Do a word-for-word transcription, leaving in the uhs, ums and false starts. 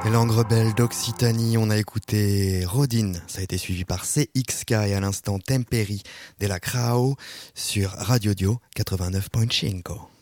Les langues rebelles d'Occitanie, on a écouté Rodin, ça a été suivi par C X K et à l'instant Temperi de la Crao sur Radio Dio quatre-vingt-neuf virgule cinq.